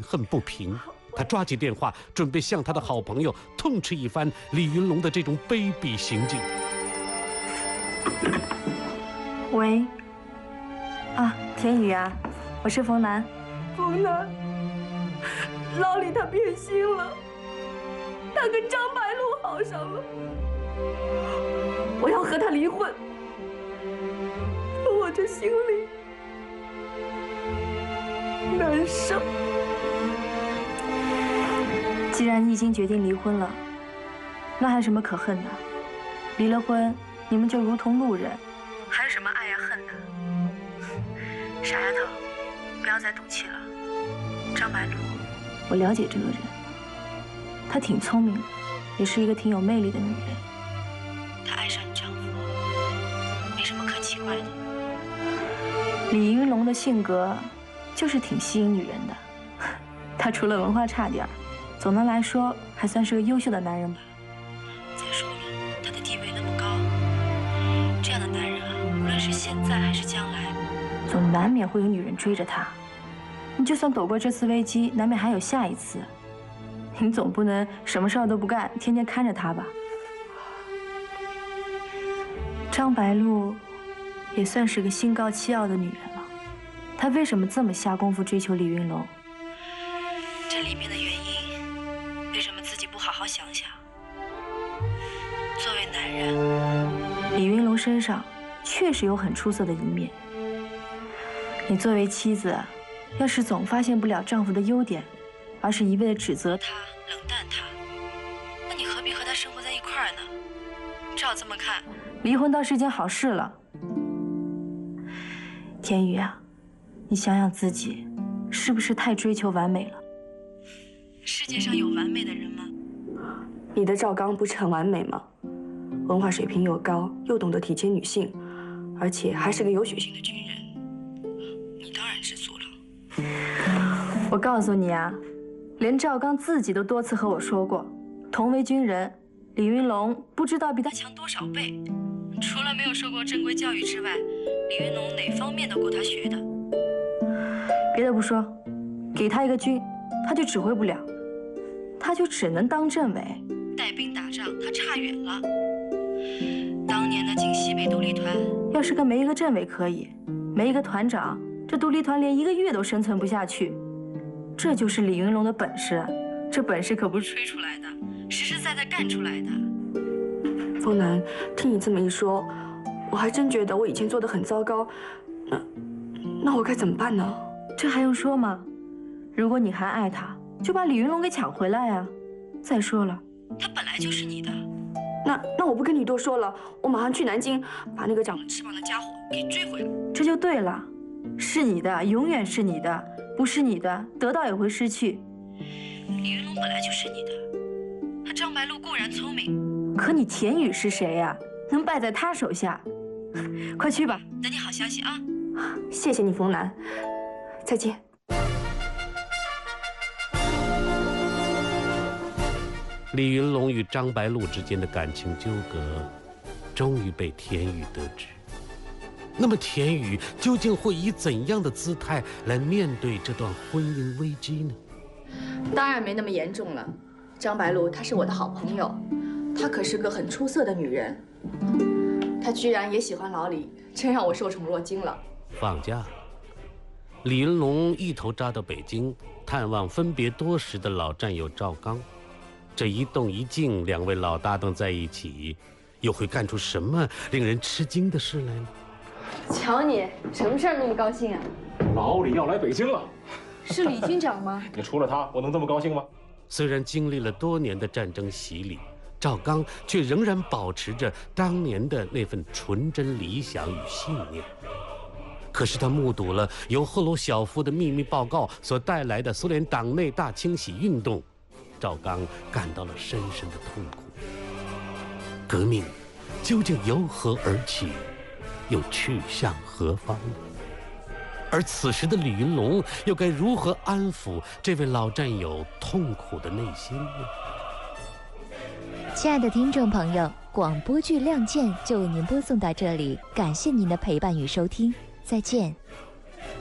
恨不平。他抓起电话，准备向他的好朋友痛斥一番李云龙的这种卑鄙行径。 喂，啊，田雨啊，我是冯楠。 冯楠，老李他变心了，他跟张白露好上了，我要和他离婚。我这心里难受。 既然你已经决定离婚了，那还有什么可恨的？离了婚，你们就如同路人，还有什么爱呀恨的？傻丫头，不要再赌气了。张白露，我了解这个人，她挺聪明的，也是一个挺有魅力的女人。她爱上你丈夫，没什么可奇怪的。李云龙的性格就是挺吸引女人的，他除了文化差点，总的来说还算是个优秀的男人吧。再说了，他的地位那么高，这样的男人啊，无论是现在还是将来，总难免会有女人追着他。你就算躲过这次危机，难免还有下一次。你总不能什么事儿都不干，天天看着他吧？张白露也算是个心高气傲的女人了，她为什么这么下功夫追求李云龙？这里面的原因，为什么自己不好好想想？作为男人，李云龙身上确实有很出色的一面。你作为妻子，要是总发现不了丈夫的优点，而是一味的指责他、冷淡他，那你何必和他生活在一块儿呢？照这么看，离婚倒是件好事了。田雨啊，你想想自己，是不是太追求完美了？世界上有完美的人吗？ 你的赵刚不是很完美吗？文化水平又高，又懂得体贴女性，而且还是个有血性的军人。你当然知足了。 我告诉你啊，连赵刚自己都多次和我说过，同为军人，李云龙不知道比他强多少倍。除了没有受过正规教育之外，李云龙哪方面都够他学的。别的不说，给他一个军，他就指挥不了，他就只能当政委，带兵打仗他差远了。当年的晋西北独立团，要是没一个政委可以，没一个团长，这独立团连1个月都生存不下去。这就是李云龙的本事，这本事可不是吹出来的，实实在在干出来的。 风楠，听你这么一说，我还真觉得我以前做得很糟糕。那我该怎么办呢？ 这还用说吗？如果你还爱他，就把李云龙给抢回来呀。再说了，他本来就是你的。 那我不跟你多说了，我马上去南京，把那个长了翅膀的家伙给追回来。 这就对了，是你的，永远是你的，不是你的，得到也会失去。李云龙本来就是你的，他张白露固然聪明，可你田雨是谁呀？能败在他手下？快去吧，等你好消息啊！ 谢谢你，冯楠，再见。 李云龙与张白露之间的感情纠葛，终于被田雨得知。那么田雨究竟会以怎样的姿态来面对这段婚姻危机呢？ 当然没那么严重了。张白露她是我的好朋友，她可是个很出色的女人。她居然也喜欢老李，真让我受宠若惊了。 放假了，李云龙一头扎到北京，探望分别多时的老战友赵刚。这一动一静，两位老搭档在一起，又会干出什么令人吃惊的事来呢？ 瞧你，什么事儿那么高兴啊？ 老李要来北京了。 是李军长吗？ 你除了他，我能这么高兴吗？ 虽然经历了多年的战争洗礼，赵刚却仍然保持着当年的那份纯真理想与信念。可是他目睹了由赫鲁晓夫的秘密报告所带来的苏联党内大清洗运动，赵刚感到了深深的痛苦。革命究竟由何而起，又去向何方呢？而此时的李云龙又该如何安抚这位老战友痛苦的内心呢？ 亲爱的听众朋友，广播剧《亮剑》就为您播送到这里，感谢您的陪伴与收听，再见。